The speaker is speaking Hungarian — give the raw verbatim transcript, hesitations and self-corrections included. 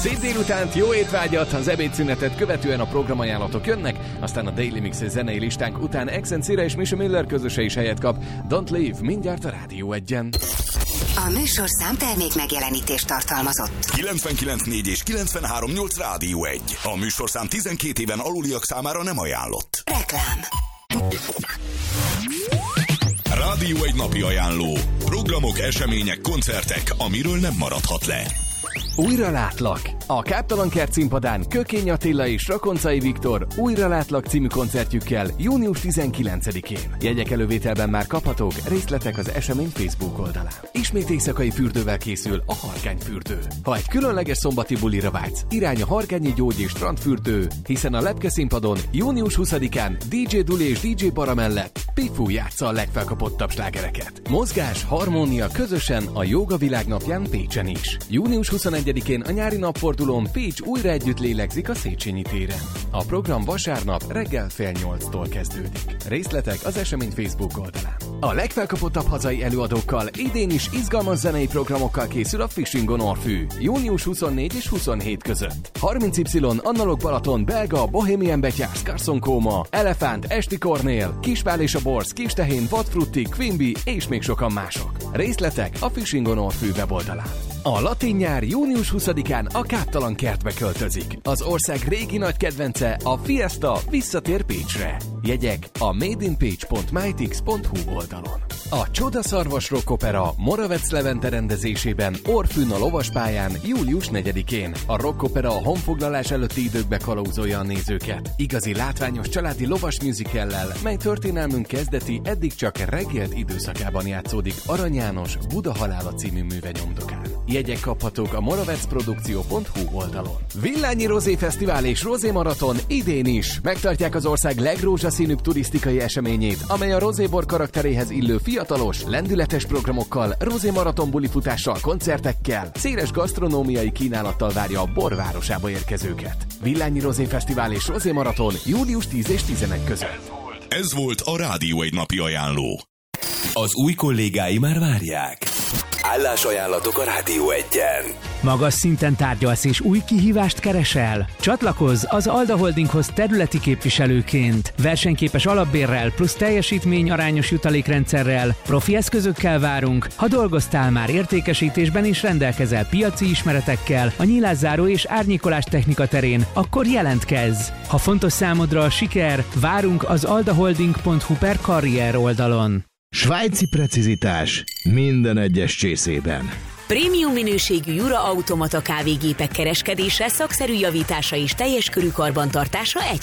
Szép délutánt, jó étvágyat, az ebédszünetet követően a programajánlatok jönnek, aztán a Daily Mix zenei listánk után Accent Cira és Misha Miller közöse is helyet kap. Don't Leave, mindjárt a Rádió egyen. A műsorszám termék megjelenítést tartalmazott. kilencvenkilenc négy és kilencvenhárom nyolc Rádió egy. A műsorszám tizenkét éven aluliak számára nem ajánlott. Reklám. Rádió egy napi ajánló. Programok, események, koncertek, amiről nem maradhat le. Újra látlak! A Káptalan Kert színpadán Kökény Attila és Rakoncai Viktor Újra látlak című koncertjükkel június tizenkilencedikén. Jegyek elővételben már kaphatók, részletek az esemény Facebook oldalán. Ismét éjszakai fürdővel készül a Harkányfürdő. Ha egy különleges szombati bulira vágysz, irány a Harkányi Gyógy és Strandfürdő, hiszen a Lepke színpadon június huszadikán dé dzsé Duli és dé dzsé Bara mellett Pifu játsza a legfelkapottabb slágereket. Mozgás, harmónia közösen a Jóga Világnapján Pécsen is. június huszonegyedikén a nyári napfordulón Pécs újra együtt lélegzik a Széchenyi téren. A program vasárnap reggel fél nyolctól kezdődik. Részletek az esemény Facebook oldalán. A legfelkapottabb hazai előadókkal idén is izgalmas zenei programokkal készül a Fishing on Orfű. június huszonnégy és huszonhét között. harminc Y, Annalok Balaton, Belga, Bohemian Betyárs, Carson Kóma, Elefánt, Esti Kornél, Kispál és a Borz, Kistehén, Vadfrutti, Quimby és még sokan mások. Részletek a Fishing on Orfű weboldalán. A latin nyár június huszadikán a Káptalan Kertbe költözik. Az ország régi nagy kedvence, a Fiesta visszatér Pécsre. Jegyek a madeinpage pont mytix pont hu oldalon. A Csodaszarvas Rock Opera Moravec Levente rendezésében Orfűn a lovaspályán július negyedikén. A Rock Opera a honfoglalás előtti időkbe kalauzolja a nézőket. Igazi látványos családi lovas musicallel, mely történelmünk kezdeti, eddig csak regélt időszakában játszódik Arany János Buda halála című műve nyomdokán. Jegyek kaphatók a moravecprodukció pont hu oldalon. Villányi Rozé Fesztivál és Rozé Maraton idén is megtartják az ország legrózsaszínűbb turisztikai eseményét, amely a rozébor karakteréhez illő fiatalos, lendületes programokkal, Rozé Maraton bulifutással, koncertekkel, széles gasztronómiai kínálattal várja a borvárosába érkezőket. Villányi Rozé Fesztivál és Rozé Maraton július tíz és tizenegy között. Ez volt a Rádió egy napi ajánló. Az új kollégái már várják. Állásajánlatok a Rádió egyen. Magas szinten tárgyalsz és új kihívást keresel? Csatlakozz az Alda Holdinghoz területi képviselőként. Versenyképes alapbérrel plusz teljesítmény arányos jutalékrendszerrel, profi eszközökkel várunk. Ha dolgoztál már értékesítésben és rendelkezel piaci ismeretekkel, a nyilászáró és árnyékolás technika terén, akkor jelentkezz! Ha fontos számodra a siker, várunk az aldaholding pont hu per karrier oldalon. Svájci precizitás minden egyes csészében. Prémium minőségű Jura automata kávégépek kereskedése, szakszerű javítása és teljes körű karbantartása egy